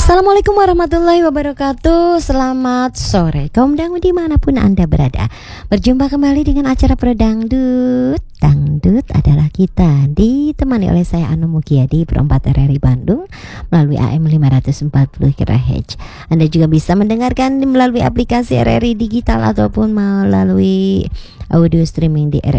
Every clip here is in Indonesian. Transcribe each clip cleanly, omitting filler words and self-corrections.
Assalamualaikum warahmatullahi wabarakatuh. Selamat sore kaum dangu dimanapun Anda berada. Berjumpa kembali dengan acara Prodangdut. Dangdut adalah kita, ditemani oleh saya Anu Mugiadi Perempat RRI Bandung melalui AM 540 kHz. Anda juga bisa mendengarkan melalui aplikasi RRI Digital ataupun melalui audio streaming di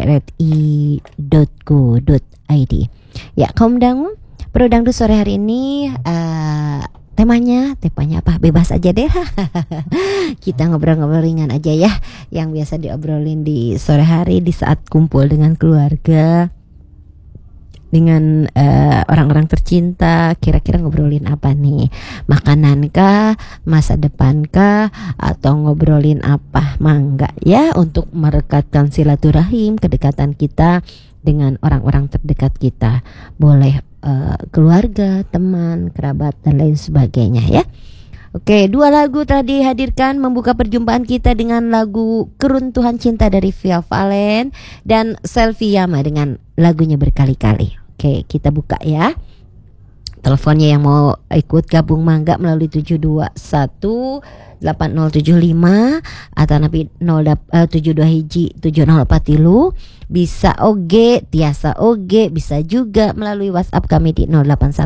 rri.co.id. Ya kaum dangu, Prodangdut sore hari ini temanya apa? Bebas aja deh. Kita ngobrol-ngobrol ringan aja ya, yang biasa diobrolin di sore hari di saat kumpul dengan keluarga, dengan orang-orang tercinta. Kira-kira ngobrolin apa nih? Makanan kah, masa depan kah, atau ngobrolin apa? Mangga ya, untuk merekatkan silaturahim, kedekatan kita dengan orang-orang terdekat kita. Boleh keluarga, teman, kerabat, dan lain sebagainya ya. Oke, dua lagu tadi dihadirkan membuka perjumpaan kita dengan lagu Keruntuhan Cinta dari Via Valen dan Selvi Yama dengan lagunya Berkali-kali. Oke, kita buka ya. Teleponnya yang mau ikut gabung mangga melalui 721 8075 atau napi 72 hiji 7043, bisa oge tiasa oge, bisa juga melalui WhatsApp kami di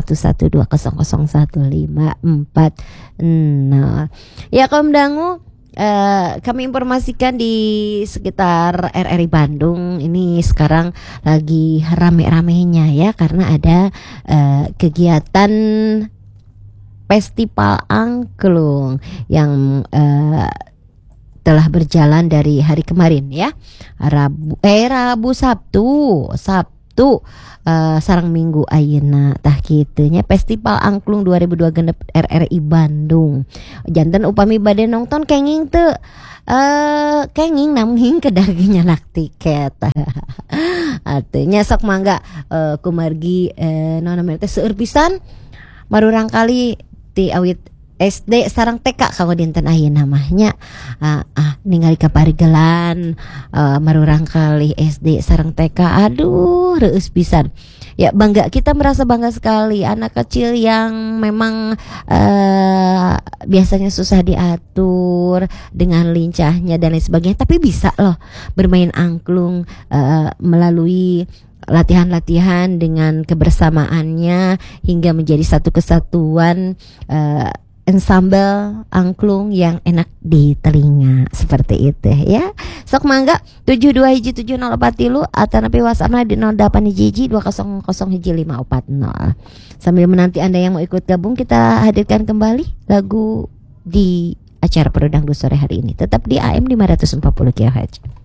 0811200154. Ya kaum dangu, kami informasikan di sekitar RRI Bandung ini sekarang lagi rame-ramenya ya, karena ada kegiatan Festival Angklung yang telah berjalan dari hari kemarin ya, Rabu Sabtu sareng Minggu ayeuna tah kitu nya. Festival Angklung 2002 genep RRI Bandung. Janten upami bade nonton kenging teu kenging naming kedah nyalak tiket. Artinya sok mangga kumargi naon namanya teh seueur pisan marurang kali ti awit SD sareng TK kalau dinten ayeuna namanya ningali kaparigelan marurang kali SD sareng TK, aduh reueus pisan ya. Bangga, kita merasa bangga sekali. Anak kecil yang memang biasanya susah diatur dengan lincahnya dan lain sebagainya, tapi bisa loh bermain angklung melalui latihan-latihan dengan kebersamaannya hingga menjadi satu kesatuan ensemble angklung yang enak di telinga seperti itu ya. Sok mangga 72 hiji 7043 atau napi WhatsApp di 08 hiji 200 hiji 540. Sambil menanti Anda yang mau ikut gabung, kita hadirkan kembali lagu di acara Prodangdut sore hari ini. Tetap di AM 540 kHz.